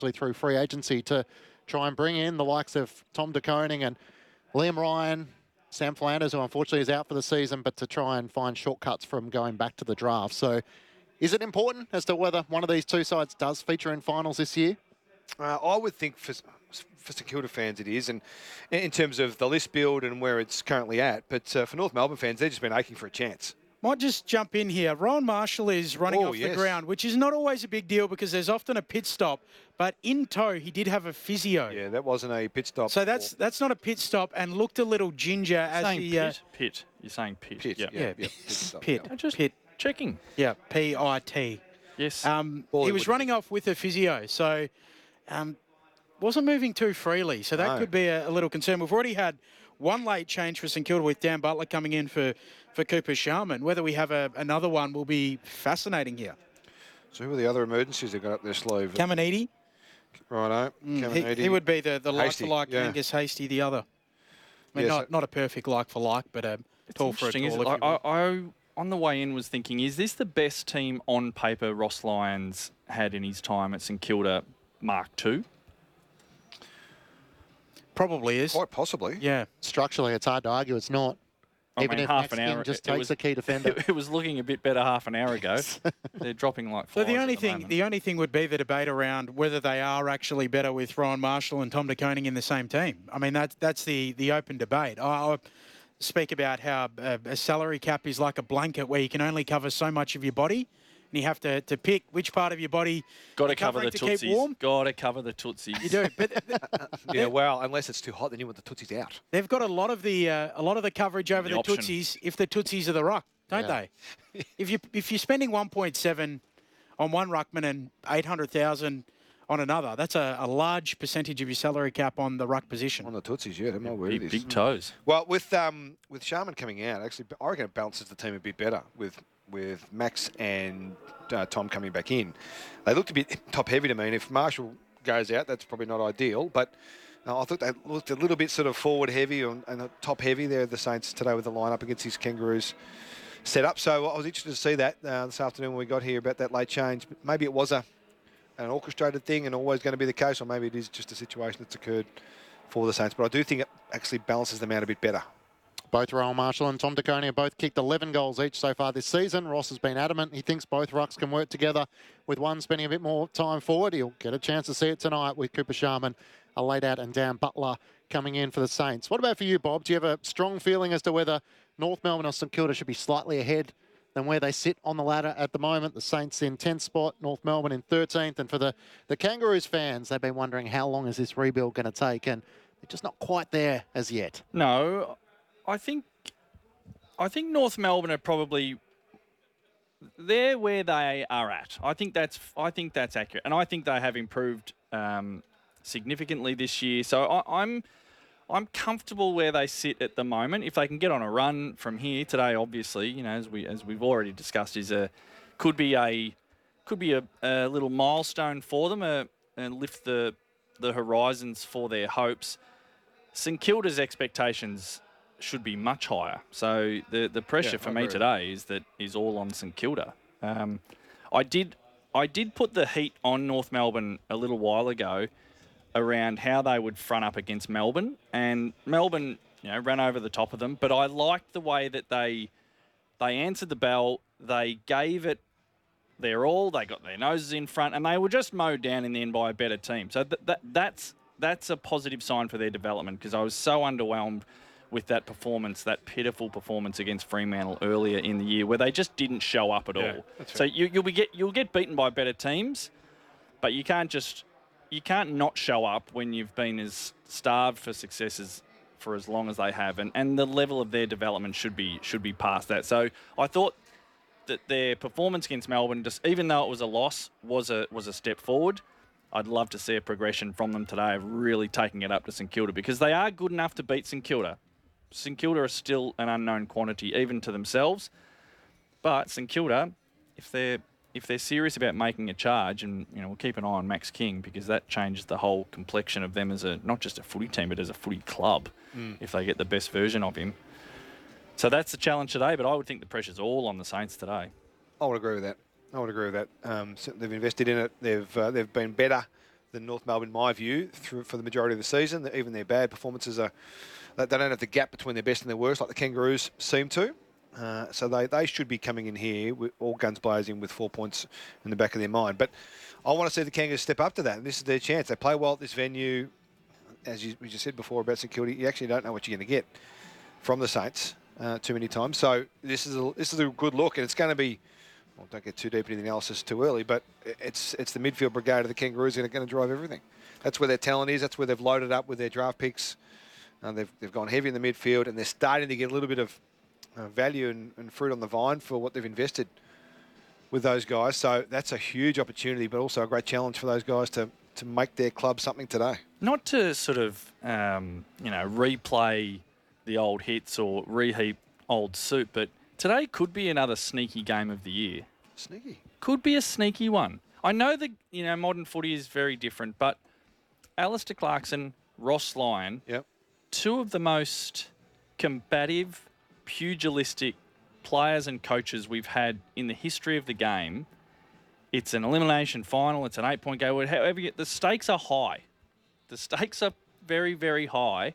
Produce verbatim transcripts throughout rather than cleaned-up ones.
through free agency to try and bring in the likes of Tom De Koning and Liam Ryan, Sam Flanders, who unfortunately is out for the season, but to try and find shortcuts from going back to the draft. So is it important as to whether one of these two sides does feature in finals this year? Uh, I would think for, for St Kilda fans it is, and in terms of the list build and where it's currently at. But uh, for North Melbourne fans, they've just been aching for a chance. Might just jump in here. Rowan Marshall is running oh, off yes. the ground, which is not always a big deal because there's often a pit stop. But in tow, he did have a physio. Yeah, that wasn't a pit stop. So that's that's not a pit stop, and looked a little ginger as saying he... pit? Uh, pit. You're saying pit. Pit, Yep. yeah. yeah, yeah, pit stop, pit, yeah. Just pit. checking. Yeah, P I T. Yes. Um, Well, he it was would running be. off with a physio, so um, wasn't moving too freely. So that No. could be a, a little concern. We've already had one late change for St Kilda with Dan Butler coming in for, for Cooper Sharman. Whether we have a, another one will be fascinating here. So who are the other emergencies they've got up their sleeve? Caminiti. Righto. Mm, he, he would be the, the Hasty, like-for-like yeah. Angus Hasty, the other. I mean, Yeah, not, so- not a perfect like-for-like, but a It's tall for a interesting, tall. isn't If it? you I, will. I, I, on the way in, was thinking, is this the best team on paper Ross Lyons had in his time at St Kilda Mark two? Probably is. Quite possibly. Yeah. Structurally, it's hard to argue it's not. I Even mean, if half Max an King hour just it takes was- the key defender. It, it was looking a bit better half an hour ago. They're dropping like So flies the only at the thing, moment. the only thing would be the debate around whether they are actually better with Rowan Marshall and Tom De Koning in the same team. I mean, that's that's the the open debate. I, I speak about how a, a salary cap is like a blanket where you can only cover so much of your body, and you have to, to pick which part of your body Got to you're cover covering the to keep tootsies. warm. Got to cover the tootsies. You do, but Yeah, well, unless it's too hot, then you want the tootsies out. they've got a lot of the uh, a lot of the coverage over The the, option. tootsies if the tootsies are the ruck, don't Yeah. they? if you if you're spending one point seven on one ruckman and eight hundred thousand on another, that's a, a large percentage of your salary cap on the ruck position. On the tootsies, yeah, that might work. Big, big toes. Well, with um, with Sharman coming out, actually, I reckon it balances the team a bit better with with Max and uh, Tom coming back in. They looked a bit top heavy to me, and if Marshall goes out, that's probably not ideal. But uh, I thought they looked a little bit sort of forward heavy and, and top heavy there, the Saints today with the lineup against his Kangaroos set up. So I was interested to see that uh, this afternoon when we got here about that late change. Maybe it was a an orchestrated thing and always going to be the case, or maybe it is just a situation that's occurred for the Saints. But I do think it actually balances them out a bit better. Both Rowan Marshall and Tom De Koning have both kicked eleven goals each so far this season. Ross has been adamant. He thinks both rucks can work together, with one spending a bit more time forward. He'll get a chance to see it tonight with Cooper Sharman, a laid out, and Dan Butler coming in for the Saints. What about for you, Bob? Do you have a strong feeling as to whether North Melbourne or St Kilda should be slightly ahead than where they sit on the ladder at the moment? The Saints in tenth spot, North Melbourne in thirteenth. And for the, the Kangaroos fans, they've been wondering how long is this rebuild going to take, and they're just not quite there as yet. No, I think I think North Melbourne are probably they're where they are at. I think that's I think that's accurate, and I think they have improved um, significantly this year. So I, I'm I'm comfortable where they sit at the moment. If they can get on a run from here today, obviously, you know, as we as we've already discussed, is a could be a could be a, a little milestone for them, a, and lift the the horizons for their hopes. St Kilda's expectations should be much higher. So the the pressure Yeah, for I me agree. today is that is all on St Kilda. Um, I did I did put the heat on North Melbourne a little while ago around how they would front up against Melbourne, and Melbourne, you know, ran over the top of them. But I liked the way that they they answered the bell. They gave it their all. They got their noses in front, and they were just mowed down in the end by a better team. So th- that that's that's a positive sign for their development, because I was so underwhelmed with that performance, that pitiful performance against Fremantle earlier in the year, where they just didn't show up at Yeah, all. that's So right. you, you'll be get you'll get beaten by better teams, but you can't just you can't not show up when you've been as starved for successes for as long as they have, and, and the level of their development should be should be past that. So I thought that their performance against Melbourne, just even though it was a loss, was a was a step forward. I'd love to see a progression from them today of really taking it up to St Kilda, because they are good enough to beat St Kilda. St Kilda are still an unknown quantity, even to themselves. But St Kilda, if they're if they're serious about making a charge, and you know, we'll keep an eye on Max King, because that changes the whole complexion of them as a not just a footy team, but as a footy club. Mm. If they get the best version of him. So that's the challenge today. But I would think the pressure's all on the Saints today. I would agree with that. I would agree with that. Um, so they've invested in it. They've uh, they've been better than North Melbourne, in my view, through, for the majority of the season. Even their bad performances are, they don't have the gap between their best and their worst like the Kangaroos seem to. Uh, so they, they should be coming in here with all guns blazing with four points in the back of their mind. But I want to see the Kangaroos step up to that, and this is their chance. They play well at this venue. As you, we just said before about St Kilda, you actually don't know what you're going to get from the Saints uh, too many times. So this is a, this is a good look, and it's going to be. Well, don't get too deep into the analysis too early, but it's it's the midfield brigade of the Kangaroos that are going to drive everything. That's where their talent is. That's where they've loaded up with their draft picks. Uh, they've they've gone heavy in the midfield, and they're starting to get a little bit of uh, value and, and fruit on the vine for what they've invested with those guys. So that's a huge opportunity, but also a great challenge for those guys to to make their club something today. Not to sort of um, you know replay the old hits or reheat old soup, but today could be another sneaky game of the year. Sneaky. Could be a sneaky one. I know that, you know, modern footy is very different, but Alistair Clarkson, Ross Lyon, Yep. two of the most combative, pugilistic players and coaches we've had in the history of the game. It's an elimination final. It's an eight-point game. However, you- the stakes are high. The stakes are very, very high.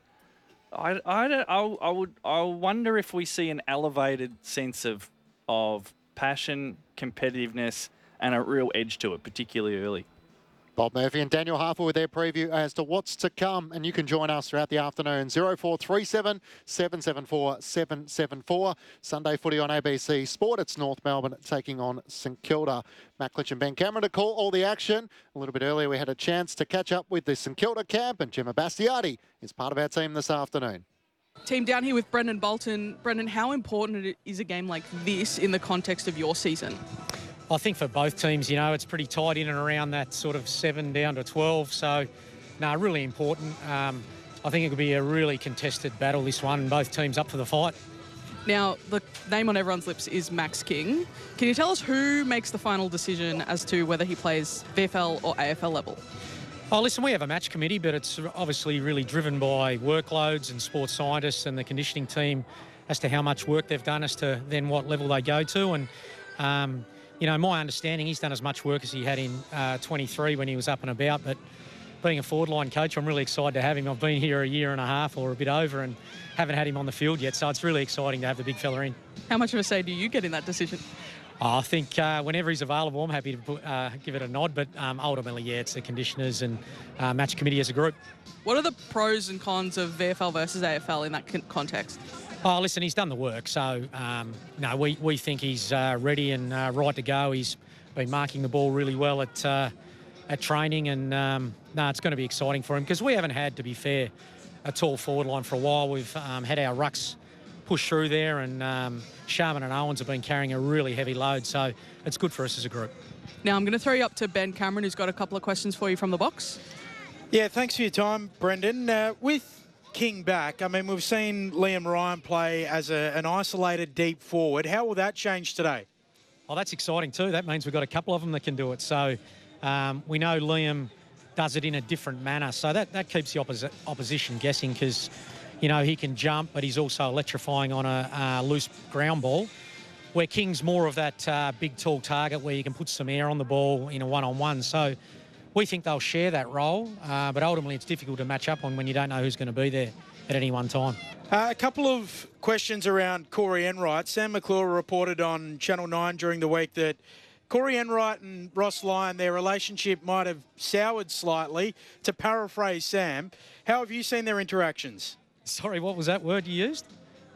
I, I, don't, I, I would I wonder if we see an elevated sense of of passion, competitiveness, and a real edge to it, particularly early. Bob Murphy and Daniel Harper with their preview as to what's to come, and you can join us throughout the afternoon. zero four three seven, seven seven four, seven seven four. Sunday footy on A B C Sport. It's North Melbourne taking on St Kilda. Matt Klitsch and Ben Cameron to call all the action. A little bit earlier, we had a chance to catch up with the St Kilda camp, and Gemma Bastiati is part of our team this afternoon. Team down here with Brendan Bolton. Brendan, how important is a game like this in the context of your season? I think for both teams, you know, it's pretty tight in and around that sort of seven down to twelve. So, no, really important. Um, I think it could be a really contested battle, this one, both teams up for the fight. Now, the name on everyone's lips is Max King. Can you tell us who makes the final decision as to whether he plays V F L or A F L level? Oh, listen, we have a match committee, but it's obviously really driven by workloads and sports scientists and the conditioning team as to how much work they've done as to then what level they go to. And, um, you know, my understanding, he's done as much work as he had in uh, twenty-three when he was up and about. But being a forward line coach, I'm really excited to have him. I've been here a year and a half or a bit over and haven't had him on the field yet. So it's really exciting to have the big fella in. How much of a say do you get in that decision? Oh, I think uh, whenever he's available, I'm happy to put, uh, give it a nod. But um, ultimately, yeah, it's the conditioners and uh, match committee as a group. What are the pros and cons of V F L versus A F L in that con- context? Oh, listen, he's done the work. So, um, no, we, we think he's uh, ready and uh, right to go. He's been marking the ball really well at uh, at training. And, um, no, it's going to be exciting for him because we haven't had, to be fair, a tall forward line for a while. We've um, had our rucks push through there, and um, Sharman and Owens have been carrying a really heavy load, so it's good for us as a group. Now I'm going to throw you up to Ben Cameron, who's got a couple of questions for you from the box. Yeah, thanks for your time, Brendan. Uh, with King back, I mean, we've seen Liam Ryan play as a, an isolated deep forward. How will that change today? Oh, that's exciting too. That means we've got a couple of them that can do it. So um, we know Liam does it in a different manner, so that, that keeps the opposi- opposition guessing because you know, he can jump, but he's also electrifying on a uh, loose ground ball, where King's more of that uh, big, tall target where you can put some air on the ball in a one-on-one. So we think they'll share that role, uh, but ultimately it's difficult to match up on when you don't know who's going to be there at any one time. Uh, a couple of questions around Corey Enright. Sam McClure reported on Channel nine during the week that Corey Enright and Ross Lyon, their relationship might have soured slightly. To paraphrase Sam, how have you seen their interactions? Sorry, what was that word you used?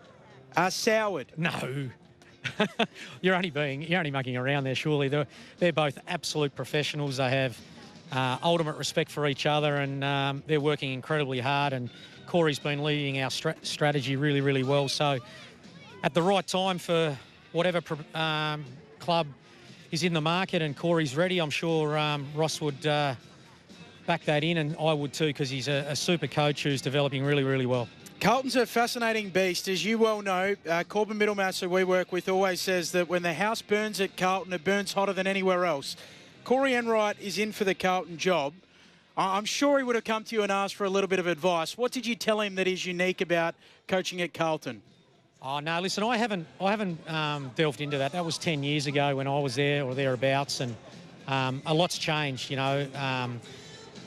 Uh, soured. No. you're only being, you're only mucking around there, surely. They're, they're both absolute professionals. They have uh, ultimate respect for each other, and um, they're working incredibly hard. And Corey's been leading our stra- strategy really, really well. So at the right time for whatever um, club is in the market and Corey's ready, I'm sure um, Ross would uh, back that in, and I would too, because he's a, a super coach who's developing really, really well. Carlton's a fascinating beast. As you well know, uh, Corbin Middlemass, who we work with, always says that when the house burns at Carlton, it burns hotter than anywhere else. Corey Enright is in for the Carlton job. I- I'm sure he would have come to you and asked for a little bit of advice. What did you tell him that is unique about coaching at Carlton? Oh no! Listen, I haven't, I haven't um, delved into that. That was ten years ago when I was there or thereabouts, and um, a lot's changed. You know, um,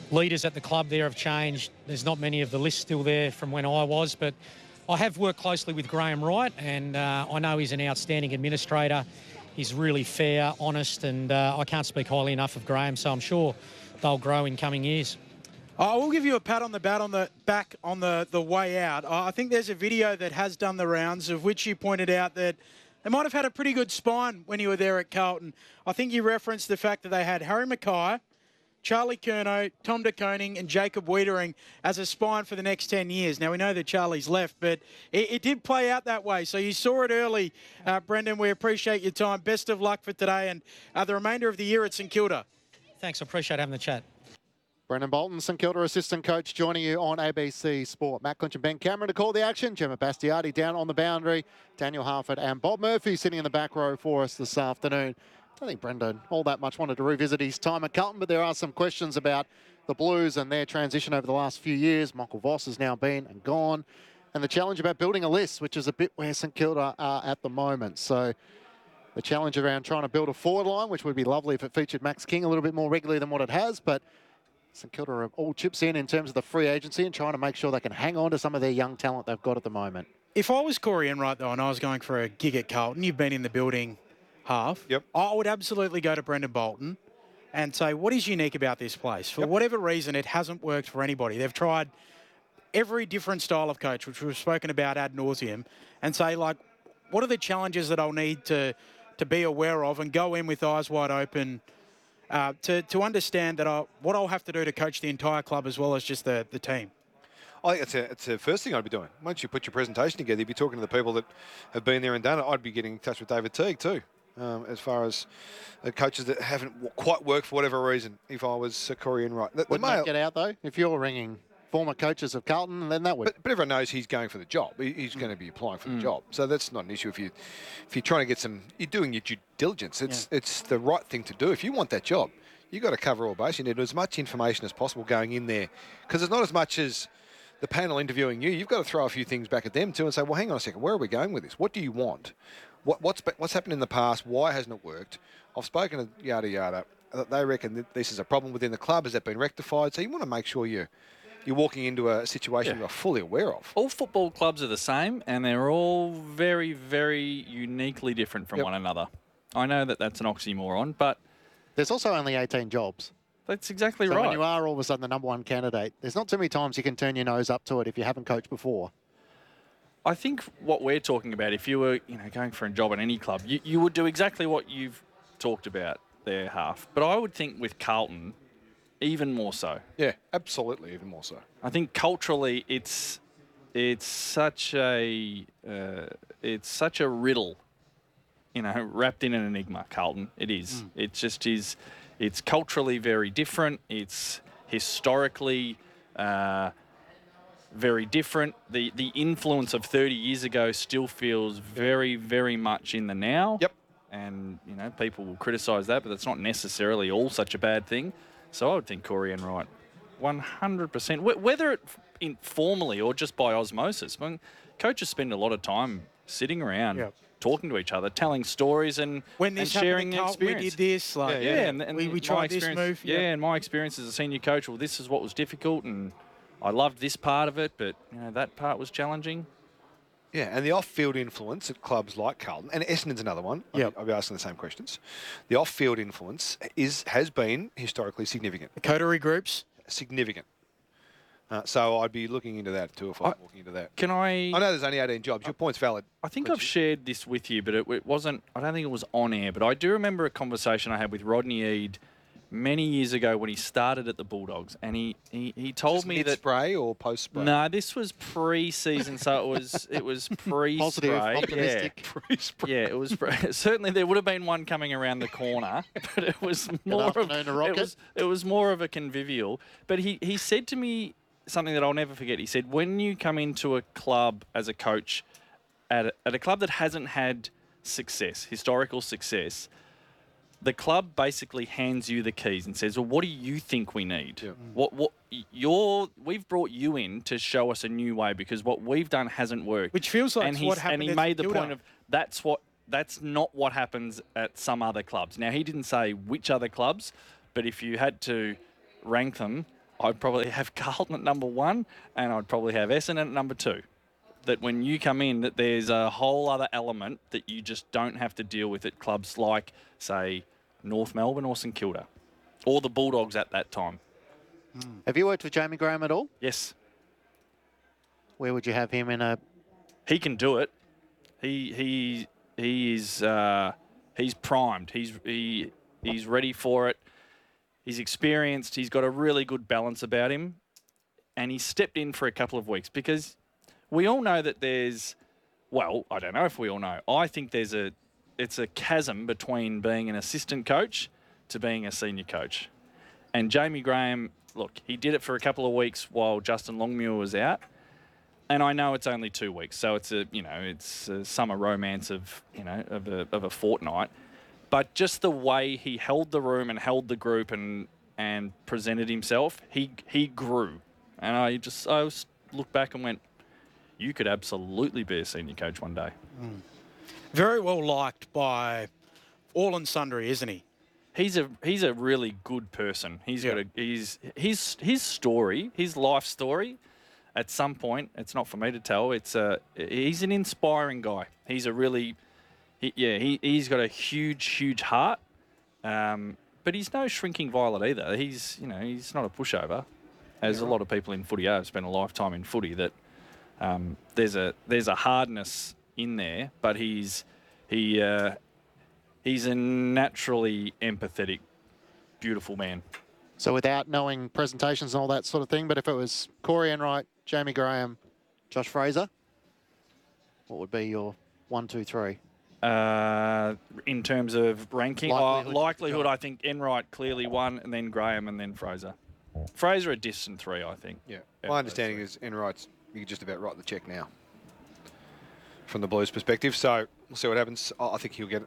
leaders at the club there have changed. There's not many of the list still there from when I was, but I have worked closely with Graham Wright, and uh, I know he's an outstanding administrator. He's really fair, honest, and uh, I can't speak highly enough of Graham, so I'm sure they'll grow in coming years. I will give you a pat on the back on the back on the, the way out. I think there's a video that has done the rounds of which you pointed out that they might have had a pretty good spine when you were there at Carlton. I think you referenced the fact that they had Harry Mackay, Charlie Curnow, Tom De Koning and Jacob Wiedering as a spine for the next ten years. Now, we know that Charlie's left, but it, it did play out that way. So you saw it early, uh, Brendan. We appreciate your time. Best of luck for today and uh, the remainder of the year at St Kilda. Thanks, I appreciate having the chat. Brendan Bolton, St Kilda assistant coach, joining you on A B C Sport. Matt Clinch and Ben Cameron to call the action. Gemma Bastiati down on the boundary. Daniel Harford and Bob Murphy sitting in the back row for us this afternoon. I don't think Brendan all that much wanted to revisit his time at Carlton, but there are some questions about the Blues and their transition over the last few years. Michael Voss has now been and gone. And the challenge about building a list, which is a bit where St Kilda are at the moment. So the challenge around trying to build a forward line, which would be lovely if it featured Max King a little bit more regularly than what it has, but St Kilda are all chips in in terms of the free agency and trying to make sure they can hang on to some of their young talent they've got at the moment. If I was Corey Enright, though, and I was going for a gig at Carlton, you've been in the building half. Yep. I would absolutely go to Brendan Bolton and say, what is unique about this place? For Yep. whatever reason, it hasn't worked for anybody. They've tried every different style of coach, which we've spoken about ad nauseum, and say, like, what are the challenges that I'll need to, to be aware of and go in with eyes wide open uh, to, to understand that I'll, what I'll have to do to coach the entire club as well as just the, the team. I think it's, a, it's the first thing I'd be doing. Once you put your presentation together, you'd be talking to the people that have been there and done it. I'd be getting in touch with David Teague too, um, as far as the coaches that haven't w- quite worked for whatever reason, if I was uh, Corey Enright. The, the Wouldn't mail, that get out, though? If you're ringing former coaches of Carlton, then that would. but, but everyone knows he's going for the job. He, he's going to be applying for the job. So that's not an issue if, you, if you're trying to get some, you're doing your due diligence. It's, Yeah. it's the right thing to do. If you want that job, you've got to cover all bases. You need as much information as possible going in there, because it's not as much as the panel interviewing you. You've got to throw a few things back at them too and say, well, hang on a second, where are we going with this? What do you want? What, what's what's happened in the past? Why hasn't it worked? I've spoken to yada yada. They reckon that this is a problem within the club. Has that been rectified? So you want to make sure you you're walking into a situation Yeah. you're fully aware of. All football clubs are the same, and they're all very, very uniquely different from Yep. one another. I know that that's an oxymoron, but There's also only eighteen jobs. that's exactly So right. when you are all of a sudden the number one candidate, there's not too many times you can turn your nose up to it if you haven't coached before. I think what we're talking about, if you were, you know, going for a job at any club, you, you would do exactly what you've talked about there, Half. But I would think with Carlton, even more so. Yeah, absolutely, even more so. I think culturally, it's it's such a uh, it's such a riddle, you know, wrapped in an enigma. Carlton, it is. Mm. It just is. It's culturally very different. It's historically uh, very different. The the influence of thirty years ago still feels very, very much in the now. Yep. And, you know, people will criticise that, but that's not necessarily all such a bad thing. So I would think Corey Enright, one hundred percent. Wh- Whether it informally or just by osmosis, I mean, coaches spend a lot of time sitting around, Yep. talking to each other, telling stories and, When this and sharing happened at Carlton, we experience. did this. Like, Yeah, and, and we, we my tried this experience- move. Yeah, Yep. and my experience as a senior coach, well, this is what was difficult, and I loved this part of it, but you know that part was challenging. Yeah, and the off-field influence at clubs like Carlton, and Essendon's another one. I'll, Yep. be, I'll be asking the same questions. The off-field influence is has been historically significant. The coterie groups. Significant. Uh, so I'd be looking into that too if I was I- walking into that. Can I? I know there's only eighteen jobs. Your point's valid. I think But I've you- shared this with you, but it, it wasn't. I don't think it was on air. But I do remember a conversation I had with Rodney Eade many years ago when he started at the Bulldogs, and he he, he told me that. spray or post spray. No, this was pre-season, so it was it was pre-spray. Positive, yeah. optimistic. Yeah, it was pre- certainly there would have been one coming around the corner, but it was more of afternoon, a it rocket. was it was more of a convivial. But he he said to me something that I'll never forget. He said, when you come into a club as a coach at a, at a club that hasn't had success, historical success, the club basically hands you the keys and says, well, what do you think we need? Yep. What what you're we've brought you in to show us a new way because what we've done hasn't worked. Which feels like and it's he's, what happened and he at made the Kilda. point of that's what that's not what happens at some other clubs. Now he didn't say which other clubs, but if you had to rank them, I'd probably have Carlton at number one, and I'd probably have Essendon at number two. That when you come in, that there's a whole other element that you just don't have to deal with at clubs like, say, North Melbourne or St Kilda, or the Bulldogs at that time. Have you worked with Jamie Graham at all? Yes, Where would you have him in a... he can do it. He he he is uh, he's primed. He's he he's ready for it. He's experienced. He's got a really good balance about him, and he stepped in for a couple of weeks because we all know that there's, well, I don't know if we all know. I think there's a, it's a chasm between being an assistant coach to being a senior coach. And Jamie Graham, look, he did it for a couple of weeks while Justin Longmuir was out. And I know it's only two weeks, so it's a, you know, it's a summer romance of, you know, of a, of a fortnight. But just the way he held the room and held the group and and presented himself, he he grew. And I just I was looked back and went, you could absolutely be a senior coach one day. Mm. Very well liked by all and sundry, isn't he? He's a he's a really good person. He's Yeah. got a he's his his story, his life story. At some point, it's not for me to tell. It's a he's an inspiring guy. He's a really he, yeah he he's got a huge huge heart. Um, but he's no shrinking violet either. He's you know he's not a pushover, as a lot of people in footy are. Have spent a lifetime in footy. That um, there's a there's a hardness in there, but he's he uh, he's a naturally empathetic, beautiful man. So without knowing presentations and all that sort of thing, but if it was Corey Enright, Jamie Graham, Josh Fraser, what would be your one, two, three? Uh, in terms of ranking, Likelihood. likelihood, likelihood I think Enright clearly one, and then Graham, and then Fraser. Fraser a distant three, I think. Yeah. Yeah, My understanding is Enright's, you can just about write the check now from the Blues' perspective. So we'll see what happens. I I think he'll get it.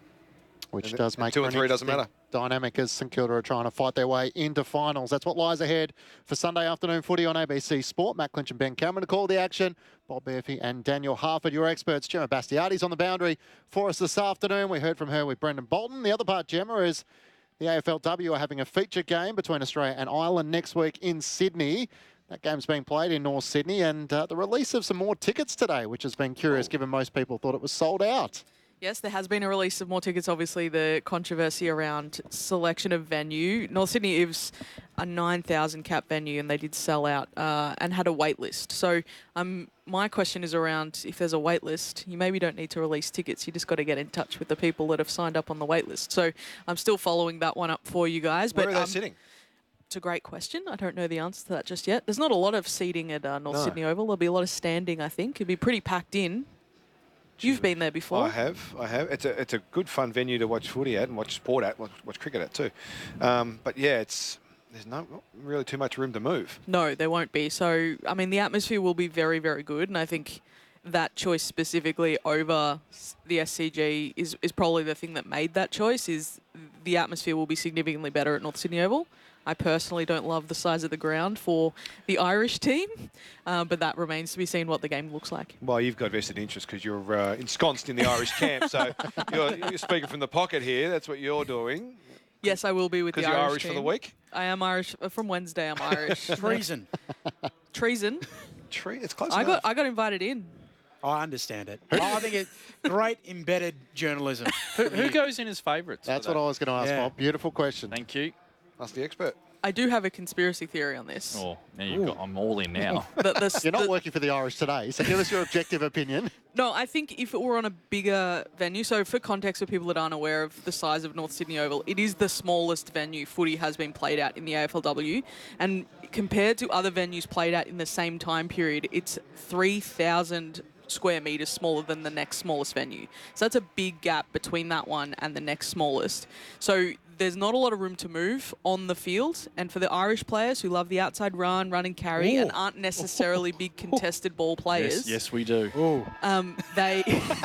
Which And- does and make two for and an three doesn't interesting matter. dynamic as St Kilda are trying to fight their way into finals. That's what lies ahead for Sunday afternoon footy on A B C Sport. Matt Clinch and Ben Cameron to call the action. Bob Murphy and Daniel Harford, your experts. Gemma Bastiati's on the boundary for us this afternoon. We heard from her with Brendan Bolton. The other part, Gemma, is the A F L W are having a feature game between Australia and Ireland next week in Sydney. That game's being played in North Sydney, and uh, the release of some more tickets today, which has been curious given most people thought it was sold out. Yes, there has been a release of more tickets. Obviously, the controversy around selection of venue. North Sydney is a nine thousand cap venue, and they did sell out uh, and had a wait list. So um, my question is around if there's a wait list, you maybe don't need to release tickets. You just got to get in touch with the people that have signed up on the wait list. So I'm still following that one up for you guys. Where but are they um, sitting? It's a great question. I don't know the answer to that just yet. There's not a lot of seating at uh, North No. Sydney Oval. There'll be a lot of standing, I think. It'd be pretty packed in. You've been there before. I have, I have. It's a it's a good fun venue to watch footy at and watch sport at, watch, watch cricket at too. Um, but yeah, it's there's no not really too much room to move. No, there won't be. So, I mean, the atmosphere will be very, very good. And I think that choice specifically over s- the S C G is, is probably the thing that made that choice, is the atmosphere will be significantly better at North Sydney Oval. I personally don't love the size of the ground for the Irish team, uh, but that remains to be seen what the game looks like. Well, you've got vested interest because you're uh, ensconced in the Irish camp. So you're, you're speaking from the pocket here. That's what you're doing. Yes, I will be with the Because you're Irish Irish team. for the week. I am Irish. uh, From Wednesday, I'm Irish. Treason. Treason. Tree, it's close I enough. got I got invited in. I understand it. I think it's great embedded journalism. Who, who goes in as favourites? for That's that? what I was going to ask, Yeah. Bob. Beautiful question. Thank you. Ask the expert. I do have a conspiracy theory on this. Oh, there you go. I'm all in now. The- the- You're not the- working for the Irish today, so give us your objective opinion. No, I think if it were on a bigger venue, so for context for people that aren't aware of the size of North Sydney Oval, it is the smallest venue footy has been played at in the A F L W. And compared to other venues played at in the same time period, it's three thousand square metres smaller than the next smallest venue. So that's a big gap between that one and the next smallest. So there's not a lot of room to move on the field. And for the Irish players who love the outside run, run and carry, Ooh. and aren't necessarily big contested ball players, Yes, yes, we do. Ooh. um, they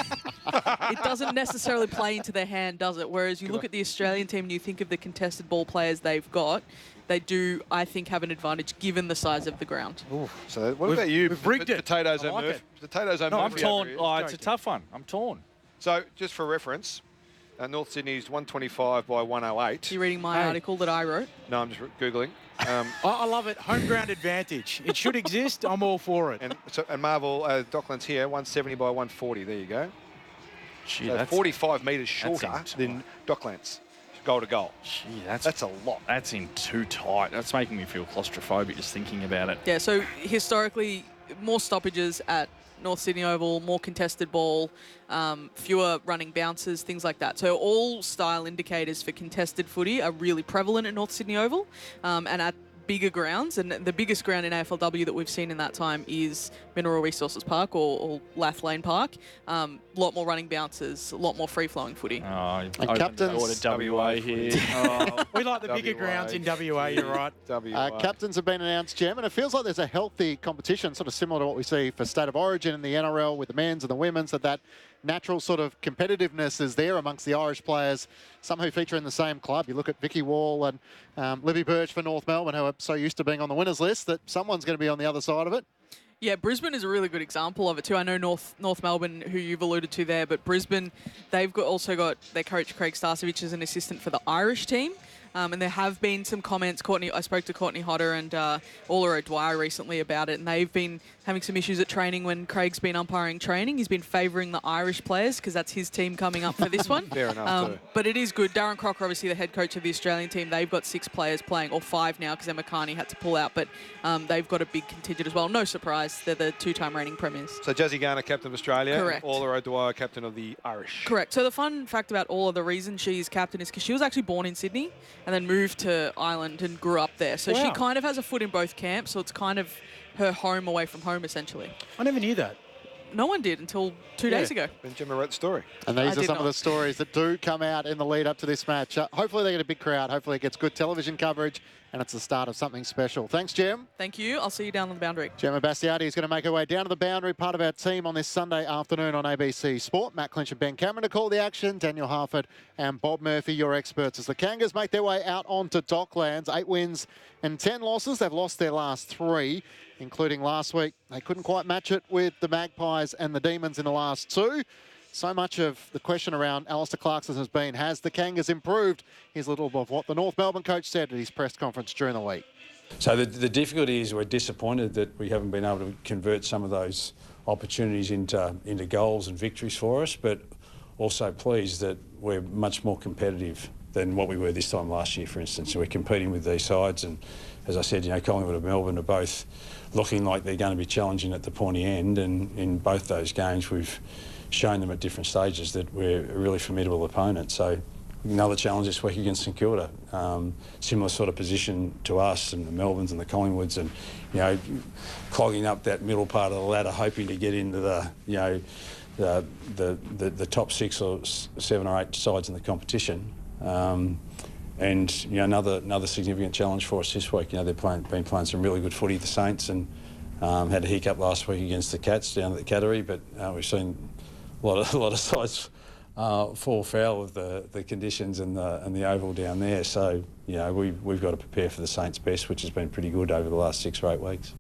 it doesn't necessarily play into their hand, does it? Whereas you look at the Australian team and you think of the contested ball players they've got, they do, I think, have an advantage given the size of the ground. So what We've- about you? we've rigged P- it. Potatoes I and like Murph. it. Potatoes and No, I'm Murphy torn. over here. Oh, it's a Joking. tough one. I'm torn. So just for reference, Uh, North Sydney's one twenty-five by one oh eight. You reading my Hey. article that I wrote? No, I'm just Googling. Um, I, I love it. Home ground advantage. It should exist. I'm all for it. and so and Marvel uh, Docklands here, one seventy by one forty. There you go. Gee, So that's, forty-five metres shorter in than Docklands. Goal to goal. gee, that's, That's a lot. that's in too tight. That's making me feel claustrophobic just thinking about it. Yeah, so historically, more stoppages at North Sydney Oval, more contested ball, um, fewer running bounces, things like that. So all style indicators for contested footy are really prevalent at North Sydney Oval, um, and at bigger grounds. And the biggest ground in A F L W that we've seen in that time is Mineral Resources Park or, or Lath Lane Park. A um, lot more running bounces, a lot more free-flowing footy. Oh, you've And opened the captains- door to W A here. Oh, We like the bigger W A. grounds in W A, you're right. W Uh, A. captains have been announced, Jim, and it feels like there's a healthy competition, sort of similar to what we see for State of Origin in the N R L with the men's and the women's, that that natural sort of competitiveness is there amongst the Irish players, some who feature in the same club. You look at Vicky Wall and um, Libby Birch for North Melbourne, who are so used to being on the winners list that someone's going to be on the other side of it. Yeah, Brisbane is a really good example of it too. I know North North Melbourne, who you've alluded to there, but Brisbane, they've got also got their coach Craig Starcevich as an assistant for the Irish team. Um, and there have been some comments. Courtney, I spoke to Courtney Hodder and uh, Ola O'Dwyer recently about it, and they've been having some issues at training when Craig's been umpiring training. He's been favouring the Irish players because that's his team coming up for this one. Fair enough, Um, too. but it is good. Darren Crocker, obviously the head coach of the Australian team, they've got six players playing, or five now because Emma Carney had to pull out. But um, they've got a big contingent as well. No surprise, they're the two-time reigning premiers. So Jazzy Garner, captain of Australia. Correct. Ola O'Dwyer, captain of the Irish. Correct. So the fun fact about Ola, the reason she's captain is because she was actually born in Sydney and then moved to Ireland and grew up there. So she Wow. kind of has a foot in both camps. So it's kind of her home away from home, essentially. I never knew that. No one did until two Yeah. days ago. Then Gemma wrote the story. And I these are did some of not. the stories that do come out in the lead up to this match. Uh, hopefully they get a big crowd. Hopefully it gets good television coverage, and it's the start of something special. Thanks, Jim. Thank you. I'll see you down on the boundary. Gemma Bastiati is going to make her way down to the boundary, part of our team on this Sunday afternoon on A B C Sport. Matt Clinch and Ben Cameron to call the action. Daniel Harford and Bob Murphy, your experts, as the Kangas make their way out onto Docklands. Eight wins and ten losses. They've lost their last three, including last week. They couldn't quite match it with the Magpies and the Demons in the last two. So much of the question around Alistair Clarkson has been, has the Kangas improved? Here's a little of what the North Melbourne coach said at his press conference during the week. So the, the difficulty is we're disappointed that we haven't been able to convert some of those opportunities into, into goals and victories for us, but also pleased that we're much more competitive than what we were this time last year, for instance. So we're competing with these sides, and as I said, you know, Collingwood and Melbourne are both looking like they're going to be challenging at the pointy end, and in both those games we've shown them at different stages that we're a really formidable opponent. So another challenge this week against St Kilda, um, similar sort of position to us and the Melbournes and the Collingwoods, and you know, clogging up that middle part of the ladder, hoping to get into the you know the the the, the top six or s- seven or eight sides in the competition. Um, and you know, another another significant challenge for us this week. You know, they've playing, been playing some really good footy, the Saints, and um, had a hiccup last week against the Cats down at the Cattery, but uh, we've seen a lot of a lot of sides uh, fall foul of the, the conditions and the and the oval down there. So you know, we we've got to prepare for the Saints' best, which has been pretty good over the last six or eight weeks.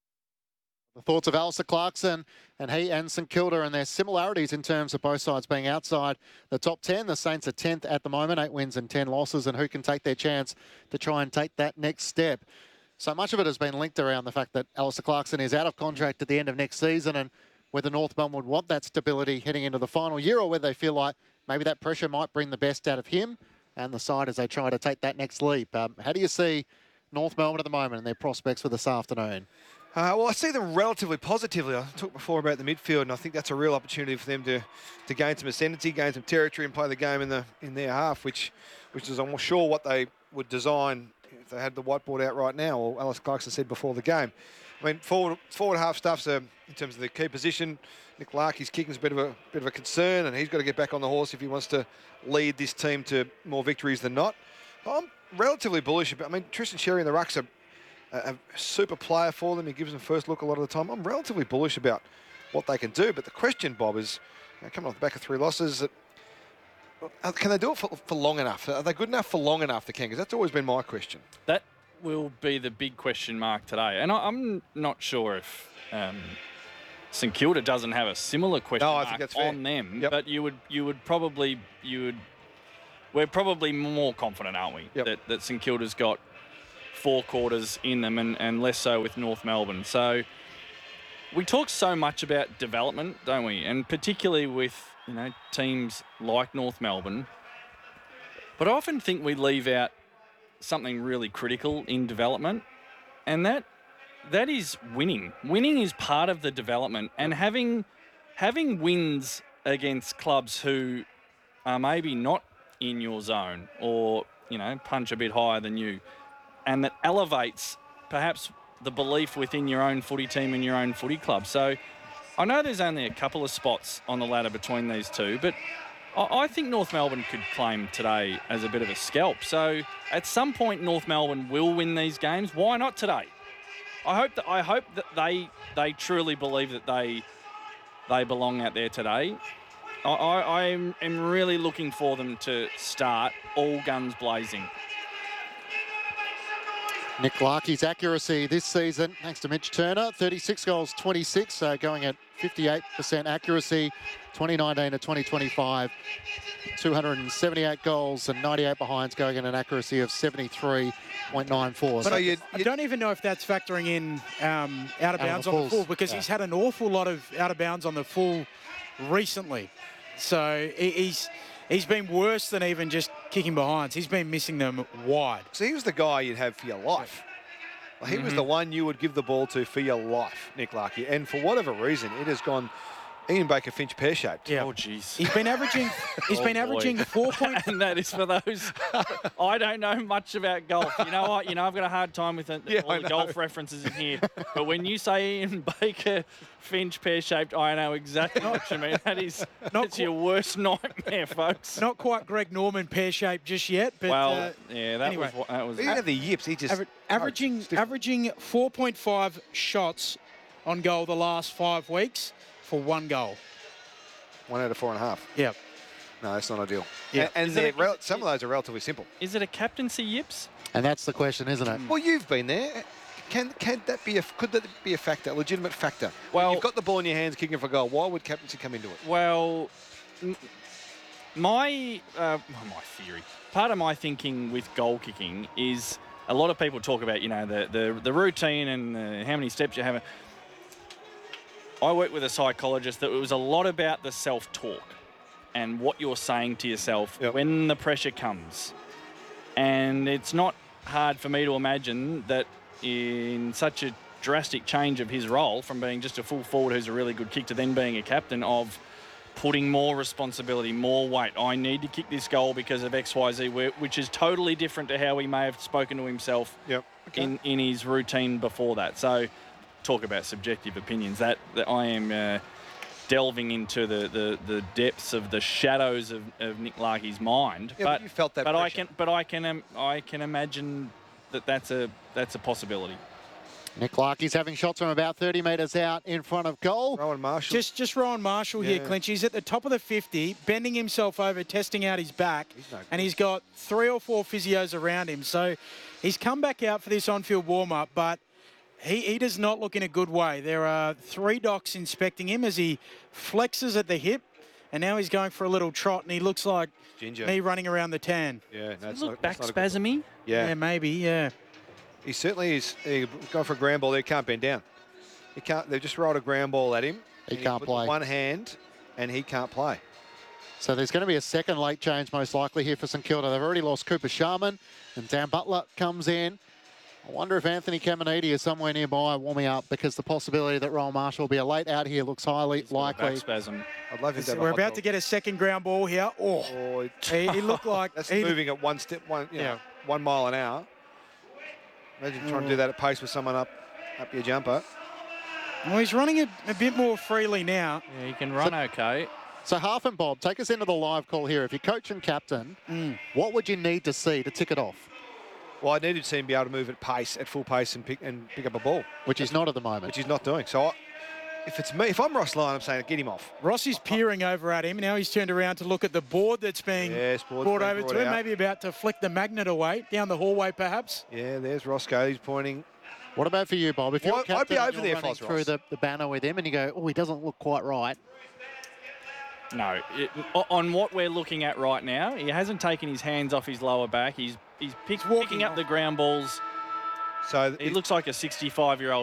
The thoughts of Alistair Clarkson and he and St Kilda and their similarities in terms of both sides being outside the top ten. The Saints are tenth at the moment, eight wins and ten losses, and who can take their chance to try and take that next step. So much of it has been linked around the fact that Alistair Clarkson is out of contract at the end of next season, and whether North Melbourne would want that stability heading into the final year, or whether they feel like maybe that pressure might bring the best out of him and the side as they try to take that next leap. Um, how do you see North Melbourne at the moment and their prospects for this afternoon? Uh, well, I see them relatively positively. I talked before about the midfield, and I think that's a real opportunity for them to, to gain some ascendancy, gain some territory, and play the game in the in their half, which which is I'm sure what they would design if they had the whiteboard out right now, or Alice Clarkson said before the game. I mean, forward forward half stuff's a, in terms of the key position. Nick Larkey's kicking's a bit of a bit of a concern, and he's got to get back on the horse if he wants to lead this team to more victories than not. I'm relatively bullish about. I mean, Tristan Sherry and the Rucks are a super player for them. He gives them first look a lot of the time. I'm relatively bullish about what they can do. But the question, Bob, is you know, coming off the back of three losses, that, uh, can they do it for, for long enough? Are they good enough for long enough, the Kangas? That's always been my question. That will be the big question mark today. And I, I'm not sure if um, St Kilda doesn't have a similar question No, I mark think that's fair. on them. Yep. But you would you would probably you would we're probably more confident, aren't we? Yep. That, that St Kilda's got four quarters in them and, and less so with North Melbourne. So we talk so much about development, don't we? And particularly with, you know, teams like North Melbourne. But I often think we leave out something really critical in development, and that that is winning. Winning is part of the development, and having having wins against clubs who are maybe not in your zone or, you know, punch a bit higher than you, and that elevates perhaps the belief within your own footy team and your own footy club. So I know there's only a couple of spots on the ladder between these two, but I I think North Melbourne could claim today as a bit of a scalp. So at some point, North Melbourne will win these games. Why not today? I hope that I hope that they they truly believe that they they belong out there today. I, I, I am, am really looking for them to start all guns blazing. Nick Larkey's accuracy this season, thanks to Mitch Turner, thirty-six goals, twenty-six, so going at fifty-eight percent accuracy, twenty nineteen to twenty twenty-five, two hundred seventy-eight goals and ninety-eight behinds, going at an accuracy of seventy-three point nine four. But So I, you- I you- don't even know if that's factoring in um, out of of bounds the on the fulls. full, because Yeah. he's had an awful lot of out of bounds on the full recently. So he, he's he's been worse than even just kicking behinds. He's been missing them wide. So he was the guy you'd have for your life. Like, he was the one you would give the ball to for your life, Nick Larkey. And for whatever reason, it has gone Ian Baker Finch pear-shaped. Yeah. Oh, jeez. He's been averaging. He's Oh, been boy. averaging four point. And that is for those. I don't know much about golf. You know what? You know, I've got a hard time with it, Yeah, all I the know. golf references in here. But when you say Ian Baker Finch pear-shaped, I know exactly what you mean. That is Not that's your worst nightmare, folks. Not quite Greg Norman pear shaped just yet, but well, uh, yeah, that anyway. was what that was. He didn't have the yips. He just aver- averaging It's different. averaging four point five shots on goal the last five weeks for one goal. one out of four and a half. Yeah. No, that's not ideal. Yeah. And, and Is it they're a- rel- is- some of those are relatively simple. Is it a captaincy yips? And that's the question, isn't it? Well, you've been there. Can can that be a could that be a factor, a legitimate factor? When Well- you've got the ball in your hands, kicking for goal. Why would captaincy come into it? Well, m- my uh, well, my theory, part of my thinking with goal kicking is a lot of people talk about, you know, the the, the routine and the, how many steps you have. I work with a psychologist that it was a lot about the self-talk and what you're saying to yourself Yep. when the pressure comes. And it's not hard for me to imagine that in such a drastic change of his role from being just a full forward who's a really good kick to then being a captain, of putting more responsibility, more weight. I need to kick this goal because of X Y Z, where- which is totally different to how he may have spoken to himself Yep. in, in his routine before that. So talk about subjective opinions. That, that I am uh, delving into the, the, the depths of the shadows of, of Nick Larkey's mind. Yeah, but you felt that But I pressure. can, but I can, um, I can imagine that that's a that's a possibility. Nick Larkey's having shots from about thirty metres out in front of goal. Rowan Marshall. Just just Rowan Marshall here, Yeah. Clinch. He's at the top of the fifty, bending himself over, testing out his back, He's no good. and he's got three or four physios around him. So he's come back out for this on-field warm-up, but he, he does not look in a good way. There are three docs inspecting him as he flexes at the hip, and now he's going for a little trot, and he looks like Ginger. me running around the tan. Yeah, that's Look not, back that's not a good look. spasmy. Yeah. Yeah, maybe, yeah. He certainly is. He going for a ground ball there. Can't bend down. He can't. They've just rolled a ground ball at him. He and can't put play. One hand, and he can't play. So there's going to be a second late change most likely here for St Kilda. They've already lost Cooper Sharman, and Dan Butler comes in. I wonder if Anthony Caminiti is somewhere nearby warming up, because the possibility that Rowan Marshall will be a late out here looks highly He's got a likely. back spasm. I'd love him to have a We're hot about dog. to get a second ground ball here. Oh, Oh, it- he, he looked like that's he, moving at one step, one you Yeah. know, one mile an hour. Imagine trying to do that at pace with someone up, up your jumper. well, he's running a, a bit more freely now. Yeah, he can run okay. So Half and Bob, take us into the live call here. If you're coach and captain, Mm. what would you need to see to tick it off? Well, I needed to see him be able to move at pace, at full pace, and pick and pick up a ball, Which he's not at the moment. which he's not doing. So, I, if it's me, if I'm Ross Lyon, I'm saying get him off. Ross is peering over at him. Now he's turned around to look at the board that's being Yes, board's brought being over brought to him. out. Maybe about to flick the magnet away down the hallway, perhaps. Yeah, there's Roscoe. He's pointing. What about for you, Bob? If you're Well, I'd be captain and over you're there if I running was through Ross. the, the banner with him and you go, oh, he doesn't look quite right. No, it, o- on what we're looking at right now, he hasn't taken his hands off his lower back. He's he's pick, picking up the ground balls. So He it- looks like a sixty-five-year-old